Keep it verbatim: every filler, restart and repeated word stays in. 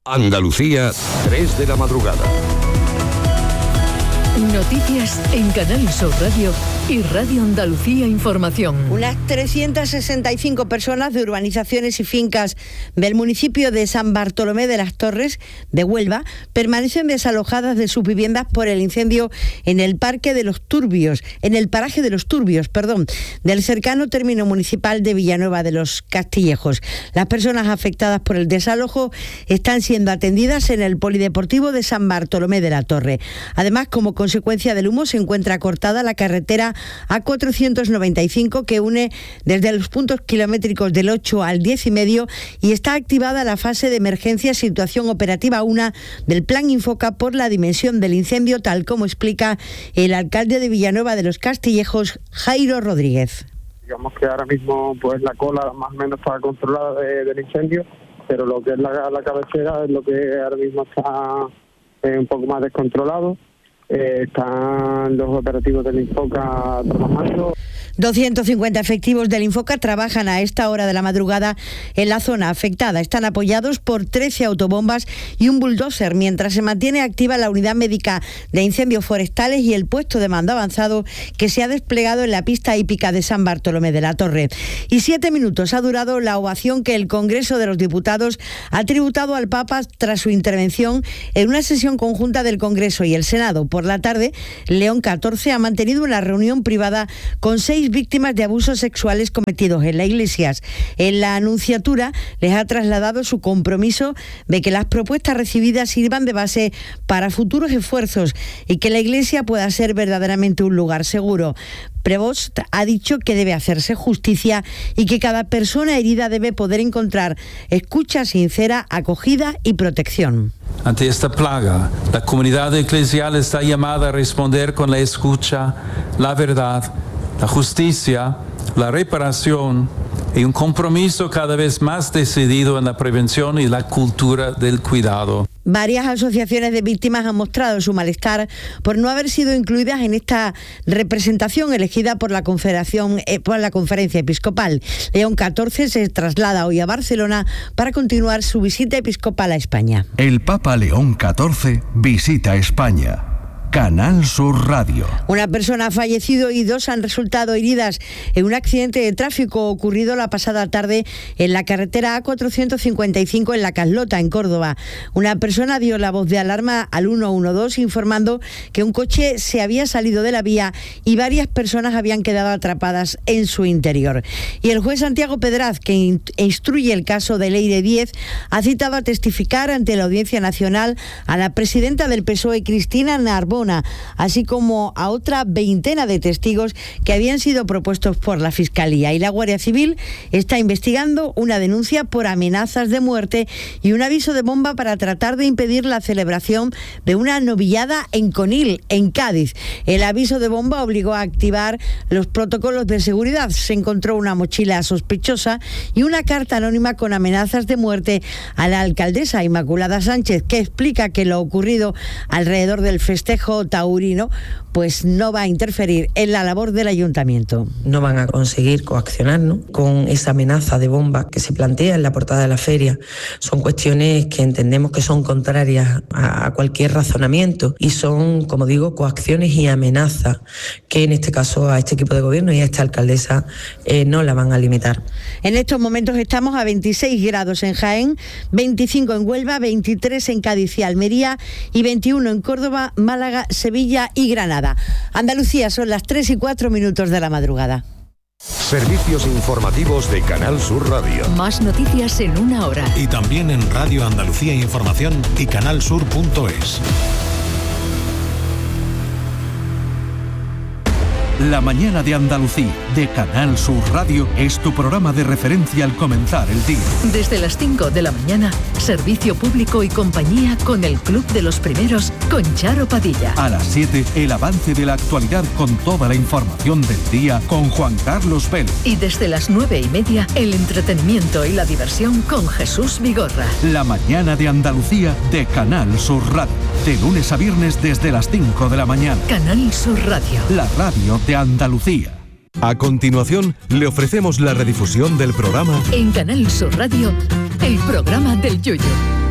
Andalucía, tres de la madrugada. Noticias en Canal Sur Radio y Radio Andalucía Información. Unas trescientas sesenta y cinco personas de urbanizaciones y fincas del municipio de San Bartolomé de las Torres, de Huelva, permanecen desalojadas de sus viviendas por el incendio en el Parque de los Turbios, en el paraje de los Turbios, perdón, del cercano término municipal de Villanueva de los Castillejos. Las personas afectadas por el desalojo están siendo atendidas en el Polideportivo de San Bartolomé de la Torre. Además, como consecuencia del humo, se encuentra cortada la carretera A cuatrocientos noventa y cinco que une desde los puntos kilométricos del ocho al diez y medio y está activada la fase de emergencia situación operativa uno del Plan Infoca por la dimensión del incendio, tal como explica el alcalde de Villanueva de los Castillejos, Jairo Rodríguez. Digamos que ahora mismo pues la cola más o menos está controlada de, del incendio, pero lo que es la, la cabecera es lo que ahora mismo está eh, un poco más descontrolado. Eh, están los operativos del Infoca trabajando. doscientos cincuenta efectivos del Infoca trabajan a esta hora de la madrugada en la zona afectada. Están apoyados por trece autobombas y un bulldozer, mientras se mantiene activa la unidad médica de incendios forestales y el puesto de mando avanzado que se ha desplegado en la pista hípica de San Bartolomé de la Torre. Y siete minutos ha durado la ovación que el Congreso de los Diputados ha tributado al Papa tras su intervención en una sesión conjunta del Congreso y el Senado. Por la tarde, León catorce ha mantenido una reunión privada con seis víctimas de abusos sexuales cometidos en las iglesias. En la anunciatura les ha trasladado su compromiso de que las propuestas recibidas sirvan de base para futuros esfuerzos y que la iglesia pueda ser verdaderamente un lugar seguro. Prevost ha dicho que debe hacerse justicia y que cada persona herida debe poder encontrar escucha sincera, acogida y protección. Ante esta plaga, la comunidad eclesial está llamada a responder con la escucha, la verdad, la justicia, la reparación y un compromiso cada vez más decidido en la prevención y la cultura del cuidado. Varias asociaciones de víctimas han mostrado su malestar por no haber sido incluidas en esta representación elegida por la Confederación, eh, por la Conferencia Episcopal. León catorce se traslada hoy a Barcelona para continuar su visita episcopal a España. El Papa León catorce visita España. Canal Sur Radio. Una persona ha fallecido y dos han resultado heridas en un accidente de tráfico ocurrido la pasada tarde en la carretera A cuatrocientos cincuenta y cinco en La Caslota, en Córdoba. Una persona dio la voz de alarma al uno uno dos informando que un coche se había salido de la vía y varias personas habían quedado atrapadas en su interior. Y el juez Santiago Pedraz, que instruye el caso de Leire Díez, ha citado a testificar ante la Audiencia Nacional a la presidenta del P S O E, Cristina Narbona, así como a otra veintena de testigos que habían sido propuestos por la Fiscalía. Y la Guardia Civil está investigando una denuncia por amenazas de muerte y un aviso de bomba para tratar de impedir la celebración de una novillada en Conil, en Cádiz. El aviso de bomba obligó a activar los protocolos de seguridad. Se encontró una mochila sospechosa y una carta anónima con amenazas de muerte a la alcaldesa Inmaculada Sánchez, que explica que lo ocurrido alrededor del festejo taurino pues no va a interferir en la labor del ayuntamiento. No van a conseguir coaccionarnos con esa amenaza de bomba que se plantea en la portada de la feria. Son cuestiones que entendemos que son contrarias a cualquier razonamiento y son, como digo, coacciones y amenazas que en este caso a este equipo de gobierno y a esta alcaldesa eh, no la van a limitar. En estos momentos estamos a veintiséis grados en Jaén, veinticinco en Huelva, veintitrés en Cádiz y Almería y veintiuno en Córdoba, Málaga, Sevilla y Granada. Andalucía, son las tres y cuatro minutos de la madrugada. Servicios informativos de Canal Sur Radio. Más noticias en una hora. Y también en Radio Andalucía Información y canalsur punto es. La mañana de Andalucía, de Canal Sur Radio, es tu programa de referencia al comenzar el día. Desde las cinco de la mañana, servicio público y compañía con el Club de los Primeros, con Charo Padilla. A las siete, el avance de la actualidad con toda la información del día con Juan Carlos Vélez. Y desde las nueve y media, el entretenimiento y la diversión con Jesús Vigorra. La mañana de Andalucía, de Canal Sur Radio. De lunes a viernes desde las cinco de la mañana. Canal Sur Radio. La radio de Andalucía. A continuación, le ofrecemos la redifusión del programa En Canal Sur Radio, el programa del Yoyo.